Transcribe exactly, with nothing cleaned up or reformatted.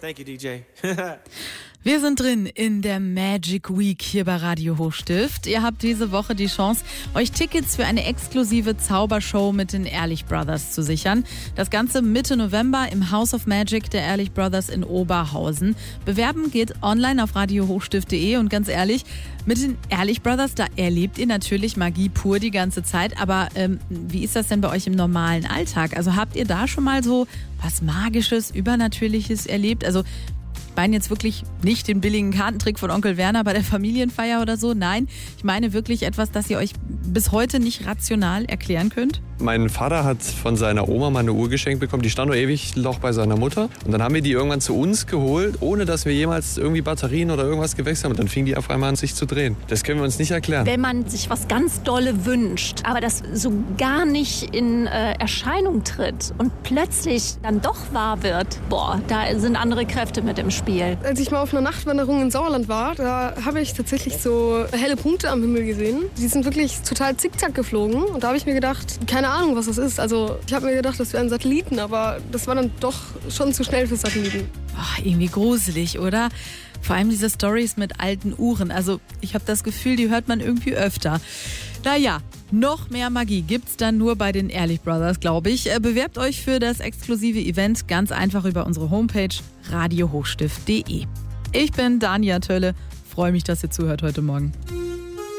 Thank you, D J. Wir sind drin in der Magic Week hier bei Radio Hochstift. Ihr habt diese Woche die Chance, euch Tickets für eine exklusive Zaubershow mit den Ehrlich Brothers zu sichern. Das Ganze Mitte November im House of Magic der Ehrlich Brothers in Oberhausen. Bewerben geht online auf radio hochstift punkt de und ganz ehrlich, mit den Ehrlich Brothers, da erlebt ihr natürlich Magie pur die ganze Zeit. Aber ähm, wie ist das denn bei euch im normalen Alltag? Also habt ihr da schon mal so was Magisches, Übernatürliches erlebt? Also ich meine jetzt wirklich nicht den billigen Kartentrick von Onkel Werner bei der Familienfeier oder so. Nein, ich meine wirklich etwas, das ihr euch bis heute nicht rational erklären könnt. Mein Vater hat von seiner Oma mal eine Uhr geschenkt bekommen. Die stand nur ewig noch bei seiner Mutter. Und dann haben wir die irgendwann zu uns geholt, ohne dass wir jemals irgendwie Batterien oder irgendwas gewechselt haben. Und dann fing die auf einmal an, sich zu drehen. Das können wir uns nicht erklären. Wenn man sich was ganz Dolle wünscht, aber das so gar nicht in äh, Erscheinung tritt und plötzlich dann doch wahr wird, boah, da sind andere Kräfte mit im Spiel. Als ich mal auf einer Nachtwanderung in Sauerland war, da habe ich tatsächlich so helle Punkte am Himmel gesehen. Die sind wirklich total zickzack geflogen. Und da habe ich mir gedacht, keine Ahnung, was das ist. Also ich habe mir gedacht, das wären Satelliten, aber das war dann doch schon zu schnell für Satelliten. Boah, irgendwie gruselig, oder? Vor allem diese Storys mit alten Uhren. Also ich habe das Gefühl, die hört man irgendwie öfter. Naja, noch mehr Magie gibt's dann nur bei den Ehrlich Brothers, glaube ich. Bewerbt euch für das exklusive Event ganz einfach über unsere Homepage radio hochstift punkt de. Ich bin Dania Tölle. Freue mich, dass ihr zuhört heute Morgen.